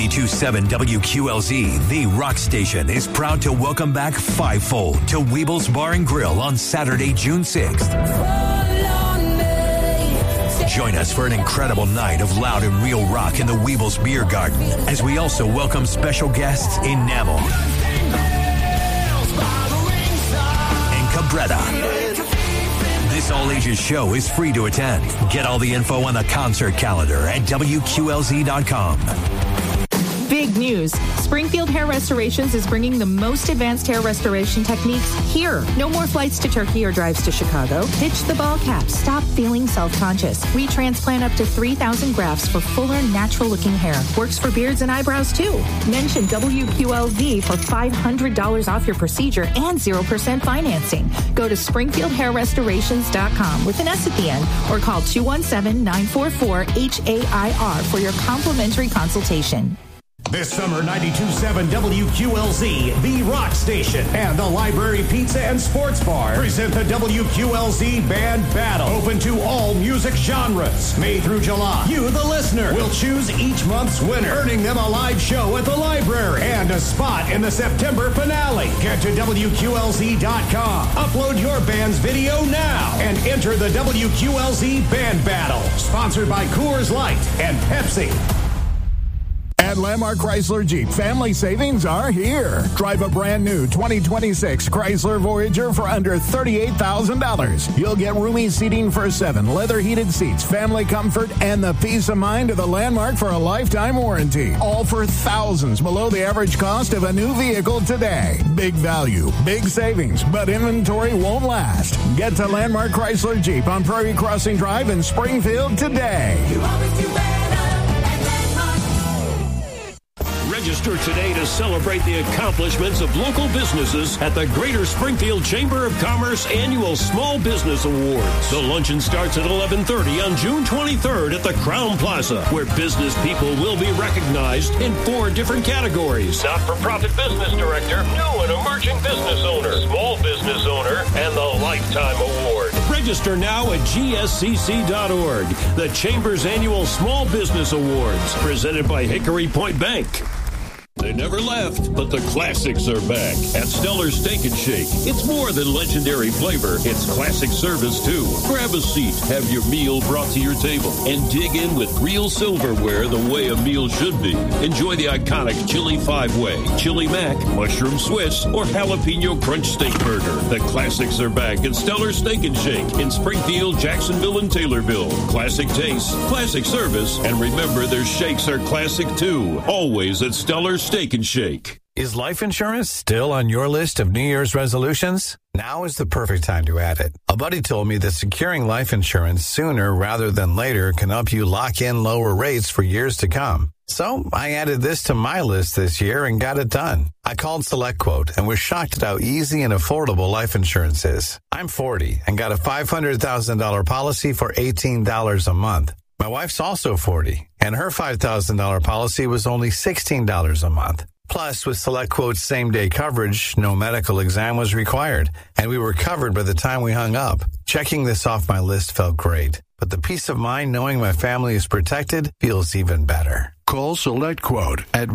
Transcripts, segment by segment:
92.7 WQLZ, the rock station, is proud to welcome back Fivefold to Weebles Bar and Grill on Saturday, June 6th. Join us for an incredible night of loud and real rock in the Weebles Beer Garden, as we also welcome special guests Enamel and Cabrera. This all-ages show is free to attend. Get all the info on the concert calendar at WQLZ.com. Big news. Springfield Hair Restorations is bringing the most advanced hair restoration techniques here. No more flights to Turkey or drives to Chicago. Ditch the ball cap. Stop feeling self-conscious. Retransplant up to 3,000 grafts for fuller, natural-looking hair. Works for beards and eyebrows, too. Mention WQLZ for $500 off your procedure and 0% financing. Go to SpringfieldHairRestorations.com with an S at the end or call 217-944-HAIR for your complimentary consultation. This summer, 92.7 WQLZ, the rock station, and the Library Pizza and Sports Bar present the WQLZ Band Battle. Open to all music genres. May through July, you, the listener, will choose each month's winner, earning them a live show at the library and a spot in the September finale. Get to WQLZ.com. Upload your band's video now and enter the WQLZ Band Battle. Sponsored by Coors Light and Pepsi. At Landmark Chrysler Jeep, family savings are here. Drive a brand new 2026 Chrysler Voyager for under $38,000. You'll get roomy seating for 7, leather heated seats, family comfort, and the peace of mind of the Landmark for a lifetime warranty. All for thousands below the average cost of a new vehicle today. Big value, big savings, but inventory won't last. Get to Landmark Chrysler Jeep on Prairie Crossing Drive in Springfield today. You always do better. Register today to celebrate the accomplishments of local businesses at the Greater Springfield Chamber of Commerce Annual Small Business Awards. The luncheon starts at 11:30 on June 23rd at the Crown Plaza, where business people will be recognized in 4 different categories: not-for-profit business director, new and emerging business owner, small business owner, and the Lifetime Award. Register now at gscc.org. The Chamber's Annual Small Business Awards, presented by Hickory Point Bank. They never left, but the classics are back at Stellar Steak and Shake. It's more than legendary flavor. It's classic service, too. Grab a seat, have your meal brought to your table, and dig in with real silverware the way a meal should be. Enjoy the iconic Chili 5-Way, Chili Mac, Mushroom Swiss, or Jalapeno Crunch Steak Burger. The classics are back at Stellar Steak and Shake in Springfield, Jacksonville, and Taylorville. Classic taste, classic service, and remember their shakes are classic, too. Always at Stellar Steak and Shake. Is life insurance still on your list of New Year's resolutions? Now is the perfect time to add it. A buddy told me that securing life insurance sooner rather than later can help you lock in lower rates for years to come. So I added this to my list this year and got it done. I called SelectQuote and was shocked at how easy and affordable life insurance is. I'm 40 and got a $500,000 policy for $18 a month. My wife's also 40, and her $5,000 policy was only $16 a month. Plus, with SelectQuote's same-day coverage, no medical exam was required, and we were covered by the time we hung up. Checking this off my list felt great, but the peace of mind knowing my family is protected feels even better. Call SelectQuote at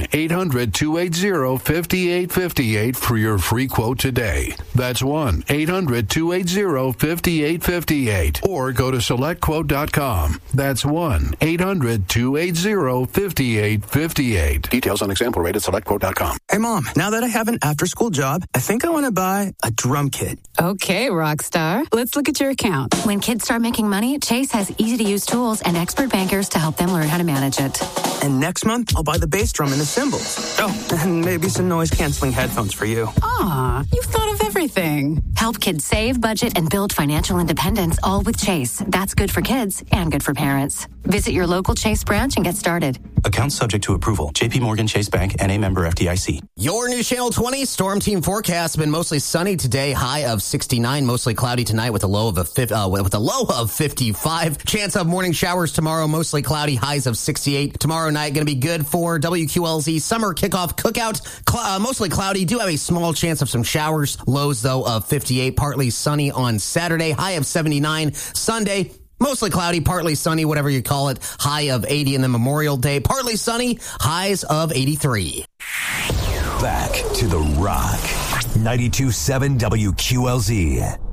1-800-280-5858 for your free quote today. That's 1-800-280-5858. Or go to SelectQuote.com. That's 1-800-280-5858. Details on example rate at SelectQuote.com. Hey, Mom, now that I have an after-school job, I think I want to buy a drum kit. Okay, Rockstar. Let's look at your account. When kids start making money, Chase has easy-to-use tools and expert bankers to help them learn how to manage it. And next month, I'll buy the bass drum and the cymbals. Oh, and maybe some noise-canceling headphones for you. Aw, you've thought of everything. Help kids save, budget, and build financial independence, all with Chase. That's good for kids and good for parents. Visit your local Chase branch and get started. Account subject to approval. J.P. Morgan Chase Bank, N.A. member FDIC. Your new Channel 20 Storm Team forecast. Been mostly sunny today, high of 69. Mostly cloudy tonight with a low of 55. Chance of morning showers tomorrow. Mostly cloudy, highs of 68. Tomorrow night going to be good for WQLZ summer kickoff cookout. Mostly cloudy. Do have a small chance of some showers. Lows though of 58. Partly sunny on Saturday. High of 79. Sunday. Mostly cloudy, partly sunny, whatever you call it. High of 80 in the Memorial Day. Partly sunny, highs of 83. Back to The Rock. 92.7 WQLZ.